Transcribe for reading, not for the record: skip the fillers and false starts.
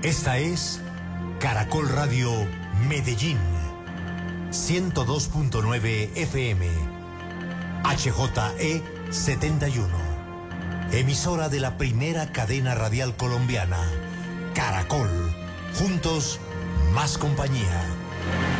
Esta es Caracol Radio Medellín, 102.9 FM, HJE 71, emisora de la primera cadena radial colombiana, Caracol, juntos, más compañía.